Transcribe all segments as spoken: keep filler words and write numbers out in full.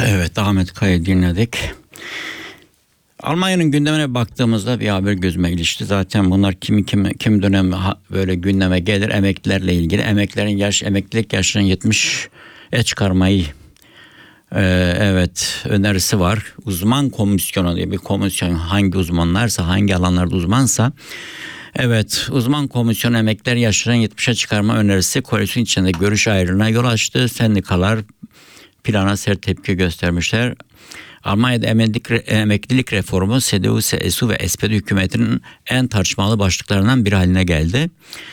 Evet, Ahmet Kaya'yı dinledik. Almanya'nın gündemine baktığımızda bir haber gözüme ilişti. Zaten bunlar kim kim kim dönem böyle gündeme gelir, emeklilerle ilgili. Emeklilerin yaş emeklilik yaşını yetmişe çıkarmayı e, evet önerisi var. Uzman komisyonu diye bir komisyon, hangi uzmanlarsa, hangi alanlarda uzmansa, evet, uzman komisyon emekliler yaşlarını yetmişe çıkarma önerisi koalisyon içinde görüş ayrılığına yol açtı. Sendikalar plana sert tepki göstermişler. Almanya'da emeklilik, emeklilik reformu C D U, C S U ve S P D hükümetinin en tartışmalı başlıklarından biri haline geldi.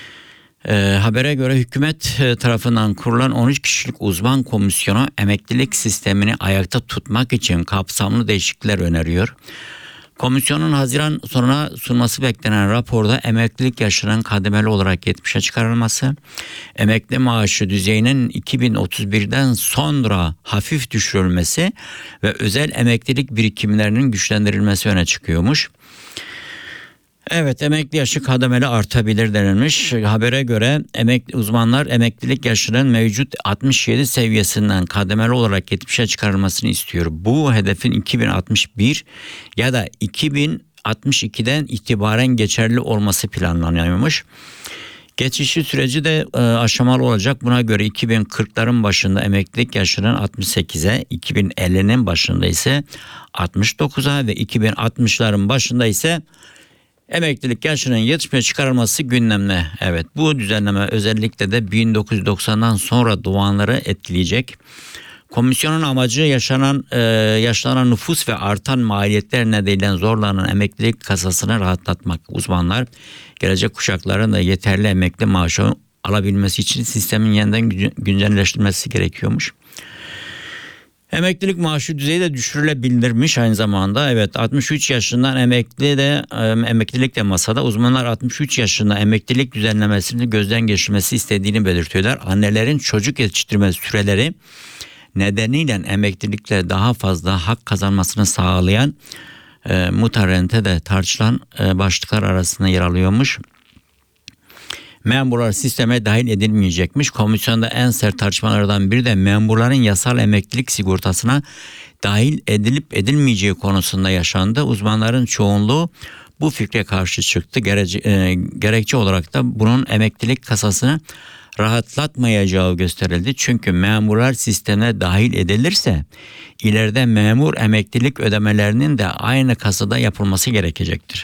E, habere göre hükümet tarafından kurulan on üç kişilik uzman komisyonu emeklilik sistemini ayakta tutmak için kapsamlı değişiklikler öneriyor. Komisyonun Haziran sonuna sunması beklenen raporda emeklilik yaşının kademeli olarak yetmişe çıkarılması, emekli maaşı düzeyinin iki bin otuz birden sonra hafif düşürülmesi ve özel emeklilik birikimlerinin güçlendirilmesi öne çıkıyormuş. Evet, emekli yaşı kademeli artabilir denilmiş. Habere göre emekli uzmanlar emeklilik yaşının mevcut altmış yedi seviyesinden kademeli olarak yetmişe çıkarılmasını istiyor. Bu hedefin iki bin altmış bir ya da iki bin altmış ikiden itibaren geçerli olması planlanıyormuş. Geçişi süreci de e, aşamalı olacak. Buna göre iki bin kırkların başında emeklilik yaşının altmış sekize, iki bin ellinin başında ise altmış dokuza ve iki bin altmışların başında ise emeklilik yaşının yetmişe çıkarılması gündemde. Evet, bu düzenleme özellikle de bin dokuz yüz doksandan sonra doğanları etkileyecek. Komisyonun amacı yaşanan e, yaşlanan nüfus ve artan maliyetler nedeniyle zorlanan emeklilik kasasını rahatlatmak. Uzmanlar gelecek kuşakların da yeterli emekli maaşı alabilmesi için sistemin yeniden güncelleştirilmesi gerekiyormuş. Emeklilik maaşı düzeyi de düşürülebilirmiş aynı zamanda. Evet, altmış üç yaşından emekli de emeklilik de masada. Uzmanlar altmış üç yaşında emeklilik düzenlemesini gözden geçirmesi istediğini belirtiyorlar. Annelerin çocuk yetiştirme süreleri nedeniyle emeklilikle daha fazla hak kazanmasını sağlayan e, mutarente de tartışılan e, başlıklar arasında yer alıyormuş. Memurlar sisteme dahil edilmeyecekmiş. Komisyonda en sert tartışmalardan biri de memurların yasal emeklilik sigortasına dahil edilip edilmeyeceği konusunda yaşandı. Uzmanların çoğunluğu bu fikre karşı çıktı. Gerece, e, gerekçe olarak da bunun emeklilik kasasını rahatlatmayacağı gösterildi. Çünkü memurlar sisteme dahil edilirse ileride memur emeklilik ödemelerinin de aynı kasada yapılması gerekecektir.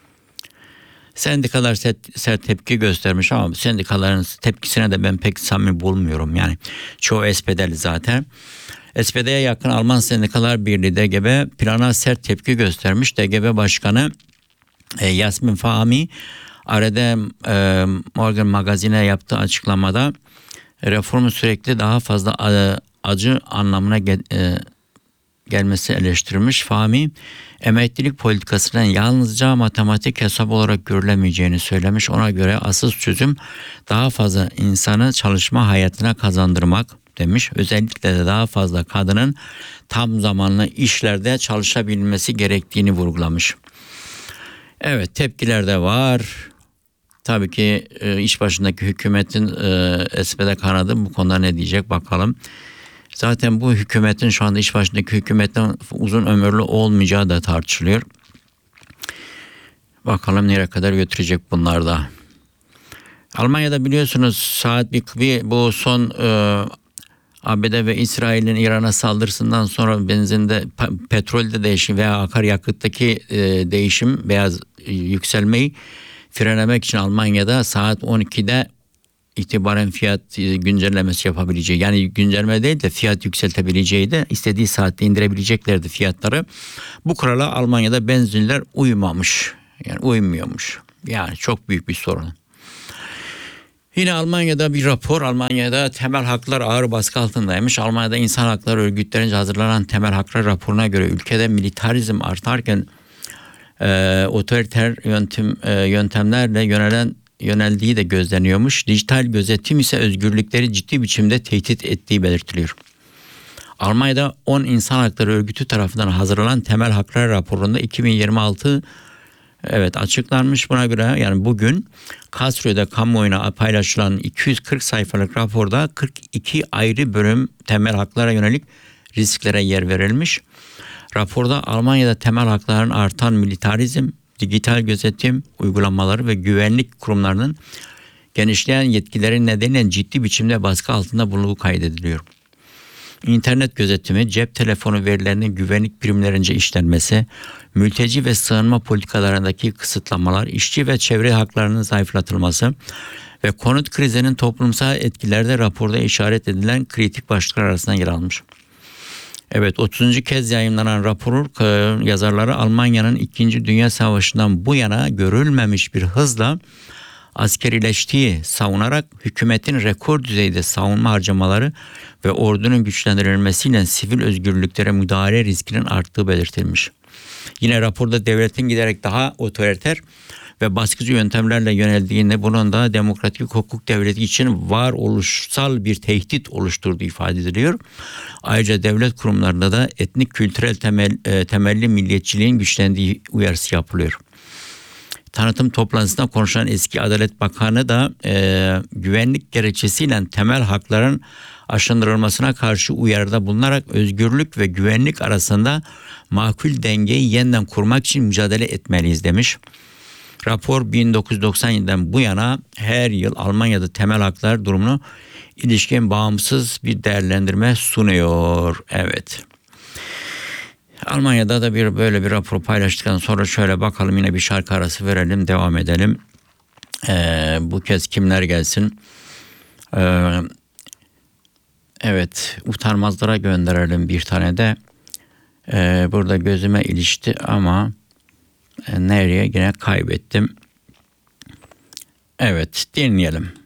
Sendikalar sert, sert tepki göstermiş ama sendikaların tepkisine de ben pek samimi bulmuyorum. Yani çoğu S P D'li zaten. S P D'ye yakın Alman Sendikalar Birliği D G B plana sert tepki göstermiş. D G B Başkanı e, Yasmin Fahmi arada e, Morgan Magazine'e yaptığı açıklamada reformun sürekli daha fazla e, acı anlamına gel, e, gelmesi eleştirilmiş. Fahmi emeklilik politikasının yalnızca matematik hesap olarak görülemeyeceğini söylemiş. Ona göre asıl çözüm daha fazla insanı çalışma hayatına kazandırmak demiş. Özellikle de daha fazla kadının tam zamanlı işlerde çalışabilmesi gerektiğini vurgulamış. Evet, tepkiler de var. Tabii ki e, iş başındaki hükümetin e, S P D kanadı bu konuda ne diyecek bakalım. Zaten bu hükümetin şu anda iş başındaki hükümetin uzun ömürlü olmayacağı da tartışılıyor. Bakalım nereye kadar götürecek bunlar da. Almanya'da biliyorsunuz saat bir, bir bu son e, A B D ve İsrail'in İran'a saldırısından sonra benzinde, petrolde değişim veya akaryakıttaki e, değişim veya e, yükselmeyi frenlemek için Almanya'da saat on ikide itibaren fiyat güncellemesi yapabileceği, yani güncelleme değil de fiyat yükseltebileceği de istediği saatte indirebileceklerdi fiyatları. Bu kurala Almanya'da benzinler uymamış, yani uymuyormuş. Yani çok büyük bir sorun. Yine Almanya'da bir rapor, Almanya'da temel haklar ağır baskı altındaymış. Almanya'da insan hakları örgütlerince hazırlanan temel haklar raporuna göre ülkede militarizm artarken e, otoriter yöntem, e, yöntemlerle yönelen yöneldiği de gözleniyormuş. Dijital gözetim ise özgürlükleri ciddi biçimde tehdit ettiği belirtiliyor. Almanya'da on insan hakları örgütü tarafından hazırlanan temel haklar raporunda iki bin yirmi altı evet açıklanmış. Buna göre yani bugün Karlsruhe'de kamuoyuna paylaşılan iki yüz kırk sayfalık raporda kırk iki ayrı bölüm temel haklara yönelik risklere yer verilmiş. Raporda Almanya'da temel hakların artan militarizm, dijital gözetim uygulamaları ve güvenlik kurumlarının genişleyen yetkileri nedeniyle ciddi biçimde baskı altında bulunduğu kaydediliyor. İnternet gözetimi, cep telefonu verilerinin güvenlik birimlerince işlenmesi, mülteci ve sığınma politikalarındaki kısıtlamalar, işçi ve çevre haklarının zayıflatılması ve konut krizinin toplumsal etkileri de raporda işaret edilen kritik başlıklar arasında yer almış. Evet, otuzuncu kez yayınlanan raporun yazarları Almanya'nın İkinci Dünya Savaşı'ndan bu yana görülmemiş bir hızla askerileştiği savunarak hükümetin rekor düzeyde savunma harcamaları ve ordunun güçlendirilmesiyle sivil özgürlüklere müdahale riskinin arttığı belirtilmiş. Yine raporda devletin giderek daha otoriter ve baskıcı yöntemlerle yöneldiğinde bunun da demokratik hukuk devleti için varoluşsal bir tehdit oluşturduğu ifade ediliyor. Ayrıca devlet kurumlarında da etnik kültürel temel, e, temelli milliyetçiliğin güçlendiği uyarısı yapılıyor. Tanıtım toplantısında konuşan eski Adalet Bakanı da e, güvenlik gerekçesiyle temel hakların aşındırılmasına karşı uyarıda bulunarak özgürlük ve güvenlik arasında makul dengeyi yeniden kurmak için mücadele etmeliyiz demiş. Rapor bin dokuz yüz doksan yediden bu yana her yıl Almanya'da temel haklar durumunu ilişkin bağımsız bir değerlendirme sunuyor. Evet. Almanya'da da bir böyle bir rapor paylaştıktan sonra şöyle bakalım, yine bir şarkı arası verelim, devam edelim. Ee, bu kez kimler gelsin? Ee, evet, utanmazlara gönderelim bir tane de. Ee, burada gözüme ilişti ama e, nereye yine kaybettim. Evet, dinleyelim.